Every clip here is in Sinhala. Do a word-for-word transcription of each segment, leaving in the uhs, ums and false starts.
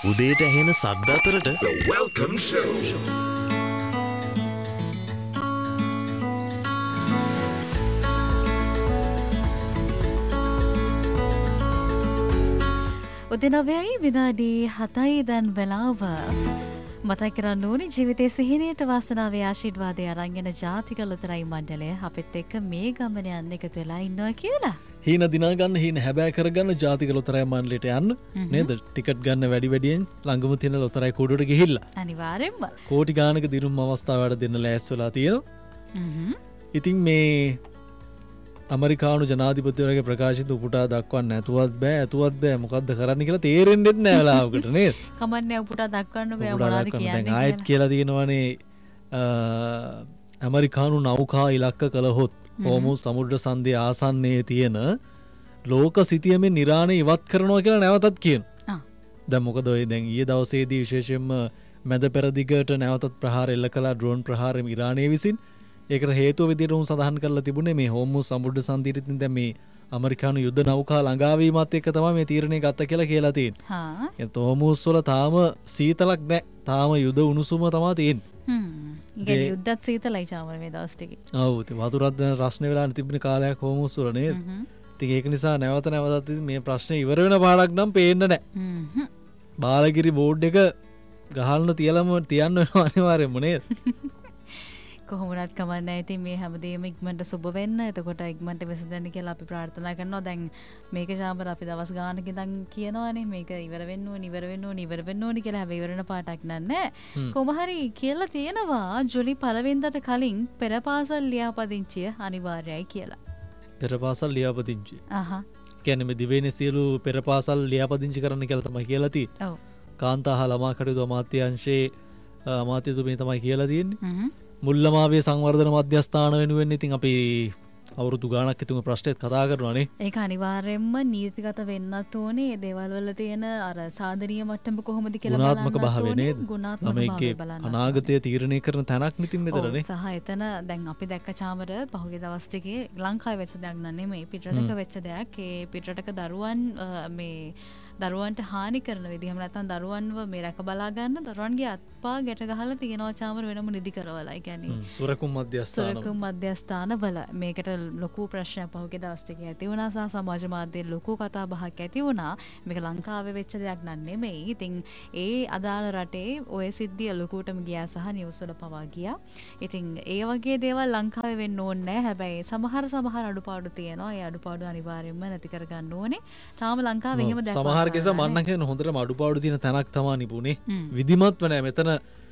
උදේට ඇහෙන සද්ද අතරට The Welcome Show. උදේ විනාඩි හතයි දැන් වෙලාව. මතක් කරන්න ඕනේ ජීවිතයේ සිහිනයට වාසනාවේ ආශිර්වාදය අරන් යන ජාතික ලොතරැයි මණ්ඩලය අපිත් එක්ක මේ ගමන යන්න එකතු වෙලා ඉන්නවා කියලා. හීන දිනා ගන්න හීන හැබෑ කරගන්න ජාතික ලොතරැයි මණ්ඩලයට යන්න නේද? ටිකට් ගන්න වැඩි වැඩියෙන් ළඟම තියෙන ලොතරැයි කූඩුවට ගිහිල්ලා. අනිවාර්යෙන්ම. කෝටි ගානක දිනුම් අවස්ථාවට දෙන්න ලෑස්ති වෙලා තියෙනවා. ඉතින් මේ අමරිකානු ජනාධිපතිවරයාගේ ප්‍රකාශිත උපුටා දක්වන්න නැතුවත් බෑ ඇතුවත් බෑ මොකද්ද කරන්න කියලා තේරෙන්නේ නැහැ වෙලාවකට නේද? කමන්නේ උපුටා දක්වන්නකෝ යා මොනවද කියන්නේ ආයෙත් කියලා තියෙනවානේ ඇමරිකානු නෞකා ඉලක්ක කළහොත් හෝමුස් සමුද්‍ර සන්ධිය ආසන්නයේ තියෙන ලෝක සිතියමේ නිරාණය ඉවත් කරනවා කියලා නැවතත් කියනවා. දැන් මොකද ඔය දැන් ඊයේ දවසේදී විශේෂයෙන්ම මැද පෙරදිගට නැවතත් ප්‍රහාර එල්ල කළා ඩ්‍රෝන් ප්‍රහාර ඉරානයේ විසින්. ඒකට හේතුව විදිහට උන් සඳහන් කරලා තිබුණේ මේ හෝමුස් සමුද්‍ර සන්ධියේදී දැන් මේ ඇමරිකානු යුද්ධ නෞකා ළඟාවීමත් එක්ක තමයි මේ තීරණය ගත්ත කියලා කියලා තියෙන්නේ. හා. ඒ හෝමුස් වල තාම සීතලක් නැහැ. තාම යුද උණුසුම තමයි තියෙන්නේ. හ්ම්. ඒ යුද්ධත් සීතලයි චාමර මේ දවස් ටිකේ. ඔව්. ඒ වතුරත් දැන් රස්නේ වෙලා තිබුණ කාලයක් හෝමුස් වල නේද? හ්ම්. ඉතින් ඒක නිසා නැවත නැවතත් මේ ප්‍රශ්නේ ඉවර වෙන පාඩක් නම් පේන්නේ නැහැ. හ්ම්. බාලගිරි බෝඩ් එක ගහන්න තියලම තියන්න වෙනවා අනිවාර්යයෙන්ම නේද? කොහොමවත් කමන්නේ ඉතින් මේ හැමදේම ඉක්මනට සුබ වෙන්න. එතකොට ඉක්මනට විසඳන්න කියලා අපි ප්‍රාර්ථනා කරනවා. දැන් මේක ශාඹර අපි දවස් ගානක ඉඳන් කියනවානේ මේක ඉවර වෙන්න ඕනේ ඉවර වෙන්න ඕනේ ඉවර වෙන්න ඕනේ කියලා. හැබැයි ඉවර වෙන පාටක් නෑ. කොහොම හරි කියලා තියෙනවා ජුලි පළවෙනිදාට කලින් පෙරපාසල් ලියාපදිංචිය අනිවාර්යයි කියලා. පෙරපාසල් ලියාපදිංචිය. අහහ. කියන්නේ මේ දිවයිනේ සියලු පෙරපාසල් ලියාපදිංචි කරන්න කියලා තමයි කියලා තියෙන්නේ. ඔව්. කාන්තා හා ළමා කටයුතු අමාත්‍යාංශයේ අමාත්‍යතුමිය තමයි කියලා තියෙන්නේ. හ්ම්. මුල්ලමාවේ සංවර්ධන මධ්‍යස්ථාන වෙනුවෙන් ඉතින් අපි අවුරුදු ගාණක් ඉතුරු ප්‍රශ්නෙත් කතා කරනවානේ. ඒක අනිවාර්යයෙන්ම නීතිගත වෙන්නත් ඕනේ. ඒ දේවල් වල තියෙන අර සාධනීය මට්ටම කොහොමද කියලා බලන්න ගුණාත්මක භාවය නේද? ගුණාත්මක භාවය බලන්න. අනාගතය තීරණය කරන තැනක් නිතින් මෙතනනේ. ඔව් සහ එතන දැන් අපි දැක්ක චාමර පහුගිය දවස් ටිකේ ලංකාවේ වෙච්ච දෙයක් නෙමෙයි පිටරටක වෙච්ච දෙයක්. ඒ පිටරටක දරුවන් මේ දරුවන්ට හානි කරන විදිහම නැත්නම් දරුවන්ව මේ රැක බලා ගන්න දරුවන්ගේ අත්පා ගැට ගහලා තියෙනවා චාමර වෙනම නිදි කරවලා. ඒ කියන්නේ සුරකුම් මධ්‍යස්ථාන සුරකුම් මධ්‍යස්ථාන වල මේකට ලොකු ප්‍රශ්නයක් පහුගිය දවස් ටිකේ ඇති වුණා සහ සමාජ මාධ්‍යයේ ලොකු කතා බහක් ඇති වුණා. මේක ලංකාවේ වෙච්ච දෙයක් නෙමෙයි. ඉතින් ඒ අදාළ රටේ ඔය සිද්ධිය ලොකුටම ගියා සහ නිවුස් වල පවා ගියා. ඉතින් ඒ වගේ දේවල් ලංකාවේ වෙන්න ඕනේ නැහැ. හැබැයි සමහර සමහර අඩුපාඩු තියෙනවා. ඒ අඩුපාඩු අනිවාර්යයෙන්ම නැති කර ගන්න ඕනේ. තාම ලංකාවේ එහෙම දැක්කම කෙස මන්න කියන හොඳටම අඩුපාඩු තියෙන තැනක් තමයි නිපුනේ. විධිමත්ව නැහැ. මෙතන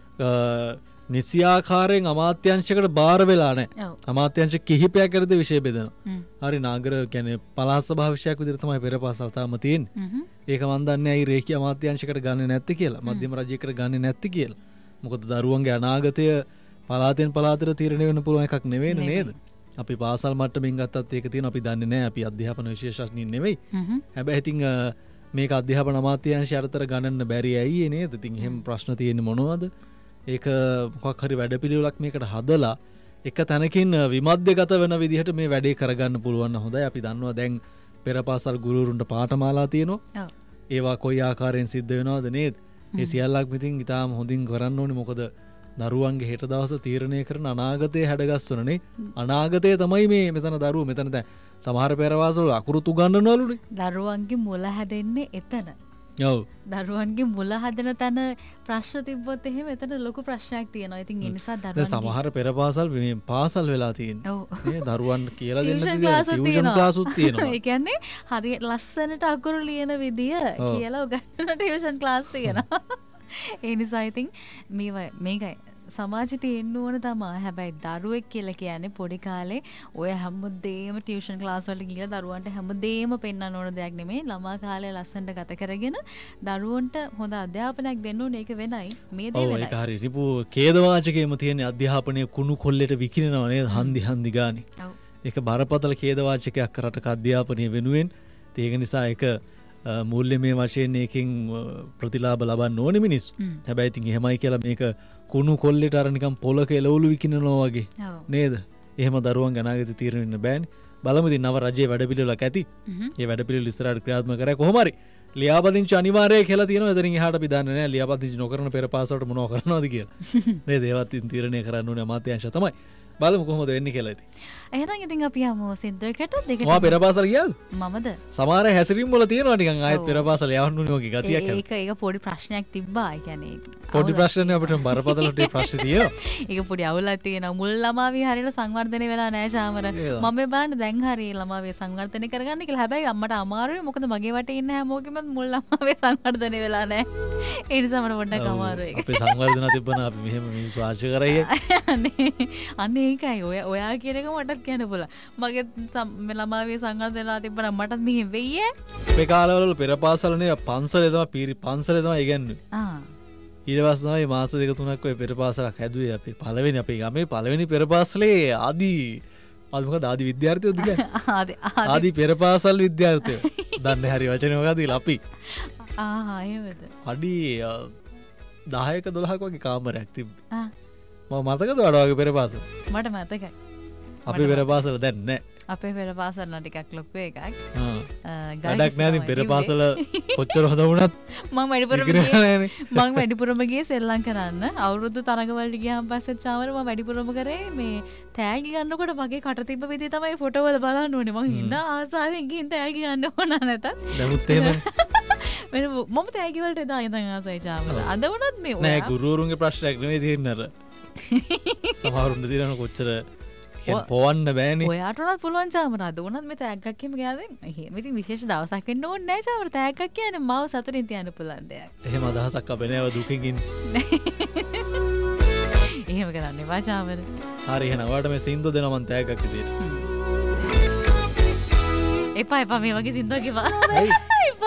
නිසියාකාරයෙන් අමාත්‍යංශයකට බාර වෙලා නැහැ. අමාත්‍යංශ කිහිපයක් කරද විෂය බෙදෙනවා. හරි නාගර කියන්නේ පළාත් සභා විෂයක් විදිහට තමයි පෙරපාසල් තාම තියෙන්නේ. ඒක මන් දන්නේ ඇයි රේඛීය අමාත්‍යංශයකට ගන්නෙ නැත්තේ කියලා. මධ්‍යම රජයකට ගන්නෙ නැත්තේ කියලා. මොකද දරුවන්ගේ අනාගතය පළාතෙන් පළාතට තීරණය වෙන්න පුළුවන් එකක් නෙවෙයි නේද? අපි පාසල් මට්ටමින් ගත්තත් ඒක තියෙන අපි දන්නේ නැහැ. අපි අධ්‍යාපන විශේෂඥයින් නෙවෙයි. හැබැයි ඉතින් මේක අධ්‍යාපන අමාත්‍යාංශය අතර ගණන්න බැරි ඇයි නේද? ඉතින් එහෙම ප්‍රශ්න තියෙන්නේ මොනවද? ඒක මොකක් හරි වැඩපිළිවෙලක් මේකට හදලා එක තැනකින් විමධ්‍යගත වෙන විදිහට මේ වැඩේ කරගන්න පුළුවන් හොඳයි. අපි දන්නවා දැන් පෙරපාසල් ගුරුවරුන්ට පාඨමාලා තියෙනවා. ඒවා කොයි ආකාරයෙන් සිද්ධ වෙනවද නේද? ඒ සියල්ලක් ඉතින් ඉතාලම හොඳින් කරන්න ඕනේ. මොකද දරුවන්ගේ හෙට දවස තීරණය කරන අනාගතය හැඩගස්වනනේ. අනාගතය තමයි මේ මෙතන දරුවෝ මෙතන දැන් සමහර පෙරපාසල් අකුරුත් උගන්වනවලුනේ. දරුවන්ගේ මුල හැදෙන්නේ එතන. ඔව්. දරුවන්ගේ මුල හදන තැන ප්‍රශ්න තිබ්බොත් එහෙම එතන ලොකු ප්‍රශ්නයක් තියෙනවා. ඉතින් ඒ නිසා දරුවන්ගේ සමහර පෙරපාසල් මේ පාසල් වෙලා තියෙන්නේ. ඔව්. මේ දරුවන් කියලා දෙන්න ටියුෂන් ක්ලාසුත් තියෙනවා. ඒ කියන්නේ හරි ලස්සනට අකුරු ලියන විදිය කියලා උගන්වන ටියුෂන් ක්ලාස් තියෙනවා. ඒ නිසා ඉතින් මේ මේකයි සමාජෙ තියෙන්න ඕන තමයි. හැබැයි දරුවෙක් කියලා කියන්නේ පොඩි කාලේ ඔය හැමදේම ටියුෂන් ක්ලාස් වලට ගිහලා දරුවන්ට හැමදේම පෙන්වන්න ඕන දෙයක් නෙමෙයි. ළමා කාලේ ලස්සනට ගත කරගෙන දරුවන්ට හොඳ අධ්‍යාපනයක් දෙන්න ඕනේ. ඒක වෙනයි. මේ දේ වෙනයි. ඔව් ඒක හරි. රිපු ඛේදවාචකයේම තියෙන අධ්‍යාපනයේ කුණු කොල්ලෙට විකිනනවා නේද? හන්දි හන්දි ගානේ. ඔව්. ඒක බරපතල ඛේදවාචකයක් රටක අධ්‍යාපනය වෙනුවෙන්. ඒක නිසා ඒක මූල්‍යමය වශයෙන් එකකින් ප්‍රතිලාභ ලබන්න ඕනේ මිනිස්සු. හැබැයි ඉතින් එහෙමයි කියලා මේක කුණු කොල්ලෙට අර නිකන් පොලක එළවලු විකිනනවා වගේ නේද? එහෙම දරුවන් අනාගත තීරණය වෙන්න බෑනේ. බලමු ඉතින් නව රජයේ වැඩපිළිවෙලක් ඇති. මේ වැඩපිළිවෙල ඉස්සරහට ක්‍රියාත්මක කරා කොහොම හරි ලියාපදිංචි අනිවාර්යයි කියලා තියෙනවා. එතනින් එහාට අපි දන්නේ නැහැ ලියාපදිංචි නොකරන පෙර පාසලට මොනව කරනවද කියලා. මේ දේවත් තීරණය කරන්න ඕනේ අමාත්‍යාංශය තමයි. බලමු කොහොමද වෙන්නේ කියලා ඉතින්. එහෙනම් ඉතින් අපි යමු සින්දුවකට දෙකට. මොවා පෙර පාසල ගියාද? මමද? සමහර හැසිරීම් වල තියෙනවා නිකන් ආයෙත් පෙර පාසල යවන්න ඕනේ වගේ ගතියක්. ඒක ඒක පොඩි ප්‍රශ්නයක් තිබ්බා. ඒ කියන්නේ පොඩි ප්‍රශ්නයක් අපිට බරපතලට ප්‍රශ්න තියෙනවා. ඒක පොඩි අවුලක් තියෙනවා. මුල් ළමාවි හරියට සංවර්ධනය වෙලා නැහැ චාමර. මම මේ බලන්න දැන් හරිය ළමාවේ සංවර්ධනය කරගන්න කියලා. හැබැයි අම්මට අමාරුයි. මොකද මගේ වටේ ඉන්න හැමෝගෙම මුල් ළමාවේ සංවර්ධනය වෙලා නැහැ. ඒ නිසා මට පොඩ්ඩක් අමාරුයි. අපේ සංවර්ධන තිබ්බන අපි මෙහෙම මිනිස්සු ආශය කරයි. අනේ අනේ ඒකයි ඔය ඔයා කියන එක මටත් කියන්න පුළුවන්. මගේ ළමාවේ සංවර්ධනලා තිබ්බනම් මටත් මෙහෙම වෙయ్యේ. අපේ කාලවල පෙර පාසලනේ පන්සලේ තමයි පීරි පන්සලේ තමයි ඉගන්නේ. ආ ඊට පස්සේ තමයි මාස දෙක තුනක් ඔය පෙර පාසලක් හැදුවේ අපේ පළවෙනි අපේ ගමේ පළවෙනි පෙර පාසලේ ආදි ආදි මොකද ආදි විද්‍යාර්ථයෝද කියන්නේ? ආදි ආදි පෙර පාසල් විද්‍යාර්ථයෝ. දන්නේ හරි වචනේ මොකද කියලා අපි. ආහා එහෙමද? අඩි දහයක දොළහක වගේ කාමරයක් තිබ්බේ. ආ මම මතකද වඩ වගේ පෙර පාසල? මට මතකයි. අපේ පෙර පාසල දැන් නැහැ. අපේ පෙර පාසල් නම් ටිකක් ලොකු එකක්. වැඩක් නෑ ඉතින් පෙර පාසල කොච්චර හොඳ වුණත් මම වැඩිපුරම ගියේ මම වැඩිපුරම ගියේ සෙල්ලම් කරන්න. අවුරුදු තරඟවලට ගියාන් පස්සේ චාමර මම වැඩිපුරම කරේ මේ තෑගි ගන්නකොට මගේ කට තිබ්බ විදිහ තමයි ෆොටෝ වල බලන්න ඕනේ. මම ඉන්න ආසාවෙන් ගිහින් තෑගි ගන්න ඕන නැතත්. දැනුත් එහෙම වෙන මම තෑගි වලට එදා ඉඳන් ආසයි චාමර. අද වුණත් මේ නෑ ගුරුවරුන්ගේ ප්‍රශ්නයක් නෙමෙයි තියෙන්නේ අර. සමහරුන්ට දිනන කොච්චර පොවන්න බෑනේ. ඔයාටවත් පුළුවන් චාමර. අද වුණත් මේ තෑග්ගක් කියම ගියාද? එහෙම ඉතින් විශේෂ දවසක් වෙන්න ඕනේ නෑ චාමර. තෑග්ගක් කියන්නේ මාව සතුටින් තියන්න පුළුවන් දෙයක්. එහෙම අදහසක් අපේ නෑව දුකින් ඉන්නේ. එහෙම කරන්න එපා චාමර. හරි එහෙනම් ඔයාලට මේ සින්දු දෙනවා මං තෑග්ගක් විදියට. එපා එපා මේ වගේ සින්දුවක් එපා.